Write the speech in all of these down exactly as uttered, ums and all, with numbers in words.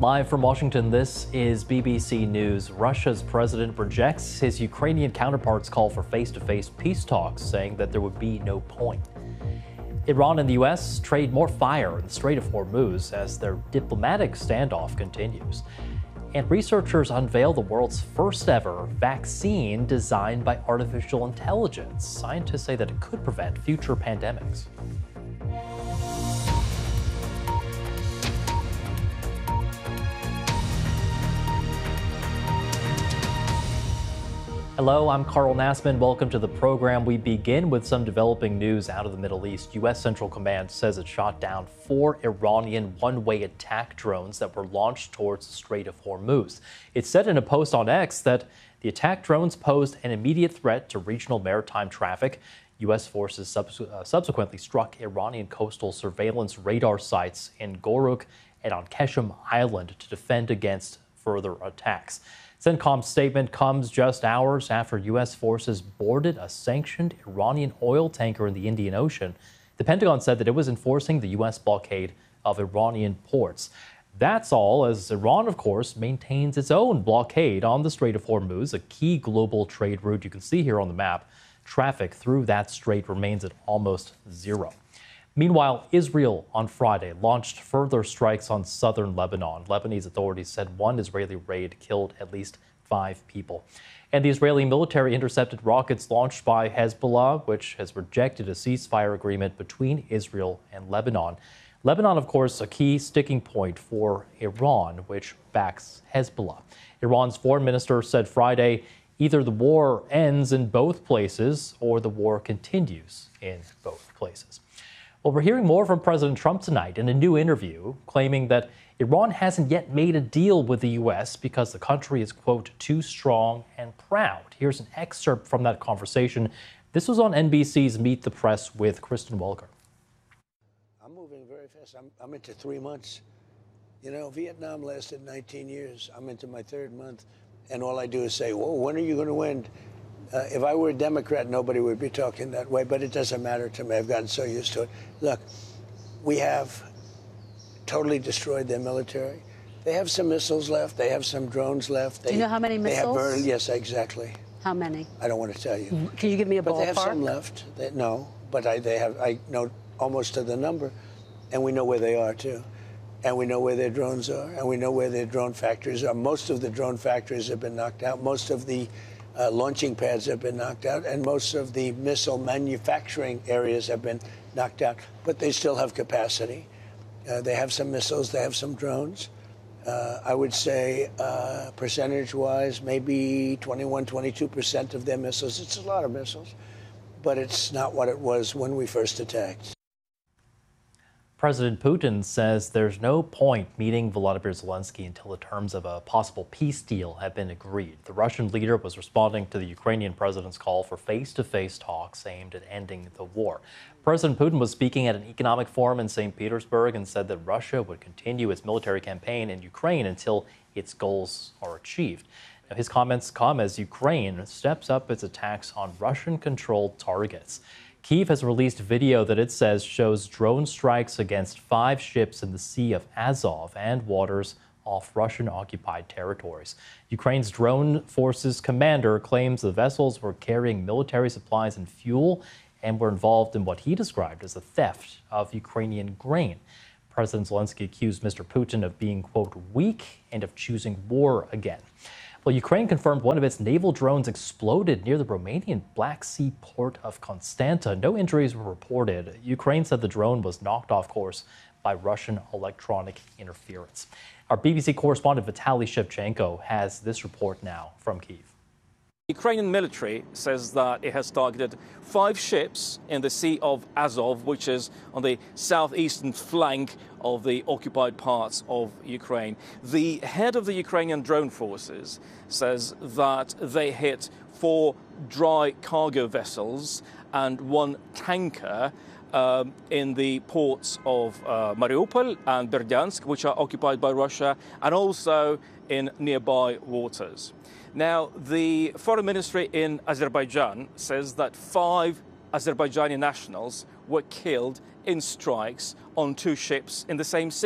Live from Washington, this is B B C News. Russia's president rejects his Ukrainian counterpart's call for face-to-face peace talks, saying that there would be no point. Iran and the U S trade more fire in the Strait of Hormuz as their diplomatic standoff continues. And researchers unveil the world's first ever vaccine designed by artificial intelligence. Scientists say that it could prevent future pandemics. Hello, I'm Carl Nassman. Welcome to the program. We begin with some developing news out of the Middle East. U S Central Command says it shot down four Iranian one-way attack drones that were launched towards the Strait of Hormuz. It said in a post on X that the attack drones posed an immediate threat to regional maritime traffic. U S forces subs- uh, subsequently struck Iranian coastal surveillance radar sites in Goruk and on Keshem Island to defend against further attacks. CENTCOM's statement comes just hours after U S forces boarded a sanctioned Iranian oil tanker in the Indian Ocean. The Pentagon said that it was enforcing the U S blockade of Iranian ports. That's all, as Iran, of course, maintains its own blockade on the Strait of Hormuz, a key global trade route. You can see here on the map, traffic through that strait remains at almost zero. Meanwhile, Israel on Friday launched further strikes on southern Lebanon. Lebanese authorities said one Israeli raid killed at least five people. And the Israeli military intercepted rockets launched by Hezbollah, which has rejected a ceasefire agreement between Israel and Lebanon. Lebanon, of course, a key sticking point for Iran, which backs Hezbollah. Iran's foreign minister said Friday, either the war ends in both places or the war continues in both places. Well, we're hearing more from President Trump tonight in a new interview, claiming that Iran hasn't yet made a deal with the U S because the country is, quote, too strong and proud. Here's an excerpt from that conversation. This was on N B C's Meet the Press with Kristen Welker. I'm moving very fast. I'm, I'm into three months. You know, Vietnam lasted nineteen years. I'm into my third month. And all I do is say, whoa, when are you going to win? Uh, if I were a Democrat, nobody would be talking that way, but it doesn't matter to me. I've gotten so used to it. Look, we have totally destroyed their military. They have some missiles left. They have some drones left. They, Do you know how many missiles? They have burned, yes, exactly. How many? I don't want to tell you. Can you give me a ballpark? But they have some left. They, no, but I, they have. I know almost to the number, and we know where they are too. And we know where their drones are, and we know where their drone factories are. Most of the drone factories have been knocked out. Most of the Uh, launching pads have been knocked out, and most of the missile manufacturing areas have been knocked out, but they still have capacity. Uh, they have some missiles, they have some drones. Uh, I would say uh, percentage-wise, maybe twenty-one, twenty-two percent of their missiles. It's a lot of missiles, but it's not what it was when we first attacked. President Putin says there's no point meeting Volodymyr Zelensky until the terms of a possible peace deal have been agreed. The Russian leader was responding to the Ukrainian president's call for face-to-face talks aimed at ending the war. President Putin was speaking at an economic forum in Saint Petersburg and said that Russia would continue its military campaign in Ukraine until its goals are achieved. Now, his comments come as Ukraine steps up its attacks on Russian-controlled targets. Kyiv has released video that it says shows drone strikes against five ships in the Sea of Azov and waters off Russian-occupied territories. Ukraine's drone forces commander claims the vessels were carrying military supplies and fuel and were involved in what he described as the theft of Ukrainian grain. President Zelensky accused Mister Putin of being, quote, weak and of choosing war again. Well, Ukraine confirmed one of its naval drones exploded near the Romanian Black Sea port of Constanta. No injuries were reported. Ukraine said the drone was knocked off course by Russian electronic interference. Our B B C correspondent Vitaly Shevchenko has this report now from Kyiv. The Ukrainian military says that it has targeted five ships in the Sea of Azov, which is on the southeastern flank of the occupied parts of Ukraine. The head of the Ukrainian drone forces says that they hit four dry cargo vessels and one tanker uh, in the ports of uh, Mariupol and Berdyansk, which are occupied by Russia, and also in nearby waters. Now, the foreign ministry in Azerbaijan says that five Azerbaijani nationals were killed in strikes on two ships in the same sea.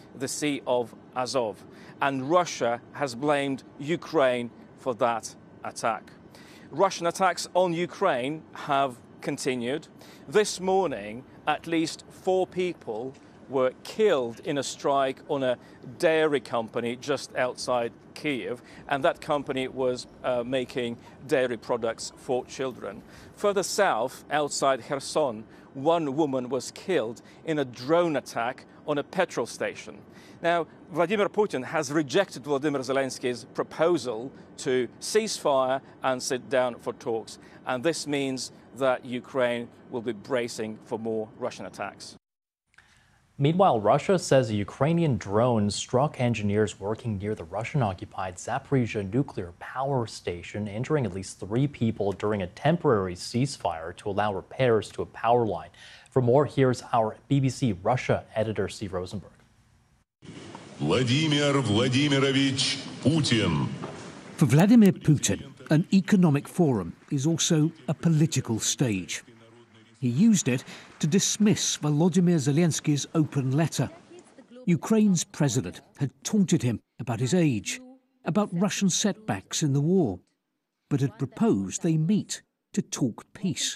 the Sea of Azov. And Russia has blamed Ukraine for that attack. Russian attacks on Ukraine have continued. This morning, at least four people were killed in a strike on a dairy company just outside Kyiv, and that company was uh, making dairy products for children. Further south, outside Kherson, one woman was killed in a drone attack on a petrol station. Now, Vladimir Putin has rejected Volodymyr Zelensky's proposal to cease fire and sit down for talks, and this means that Ukraine will be bracing for more Russian attacks. Meanwhile, Russia says a Ukrainian drone struck engineers working near the Russian-occupied Zaporizhzhia nuclear power station, injuring at least three people during a temporary ceasefire to allow repairs to a power line. For more, here's our B B C Russia editor, Steve Rosenberg. Vladimir Vladimirovich Putin. For Vladimir Putin, an economic forum is also a political stage. He used it to dismiss Volodymyr Zelensky's open letter. Ukraine's president had taunted him about his age, about Russian setbacks in the war, but had proposed they meet to talk peace.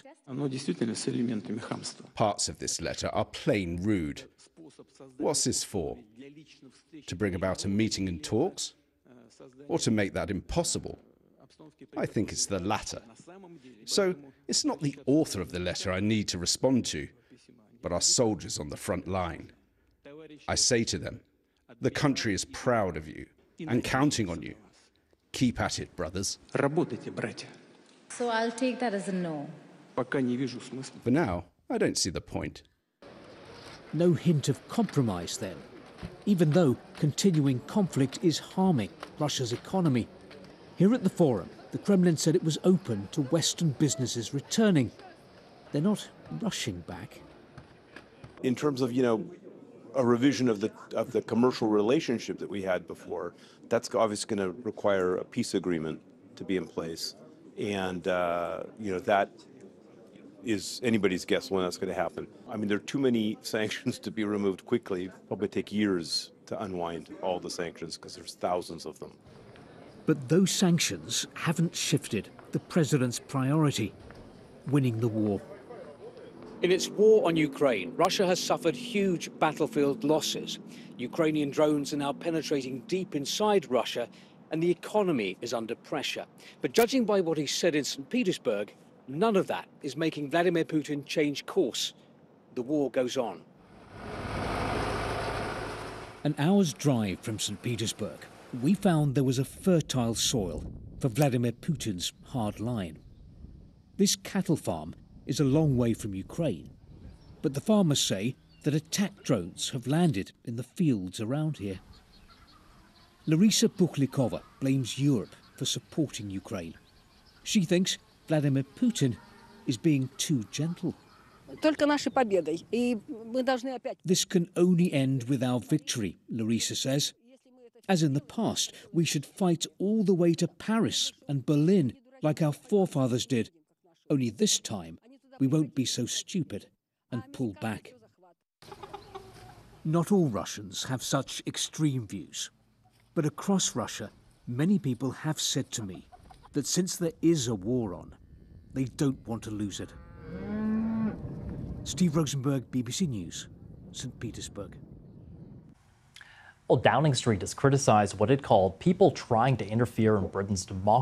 Parts of this letter are plain rude. What's this for? To bring about a meeting and talks? Or to make that impossible? I think it's the latter. So it's not the author of the letter I need to respond to, but our soldiers on the front line. I say to them, the country is proud of you and counting on you. Keep at it, brothers. So I'll take that as a no. For now, I don't see the point. No hint of compromise then, even though continuing conflict is harming Russia's economy. Here at the forum, the Kremlin said it was open to Western businesses returning. They're not rushing back. In terms of, you know, a revision of the of the commercial relationship that we had before, that's obviously going to require a peace agreement to be in place, and uh, you know that is anybody's guess when that's going to happen. I mean, there are too many sanctions to be removed quickly. It'll probably take years to unwind all the sanctions because there's thousands of them. But those sanctions haven't shifted the president's priority: winning the war. In its war on Ukraine, Russia has suffered huge battlefield losses. Ukrainian drones are now penetrating deep inside Russia, and the economy is under pressure. But judging by what he said in Saint Petersburg, none of that is making Vladimir Putin change course. The war goes on. An hour's drive from Saint Petersburg, we found there was a fertile soil for Vladimir Putin's hard line. This cattle farm is a long way from Ukraine, but the farmers say that attack drones have landed in the fields around here. Larisa Pukhlikova blames Europe for supporting Ukraine. She thinks Vladimir Putin is being too gentle. This can only end with our victory, Larisa says. As in the past, we should fight all the way to Paris and Berlin like our forefathers did. Only this time, we won't be so stupid and pull back. Not all Russians have such extreme views, but across Russia, many people have said to me that since there is a war on, they don't want to lose it. Steve Rosenberg, B B C News, Saint Petersburg. Well, Downing Street has criticized what it called people trying to interfere in Britain's democracy.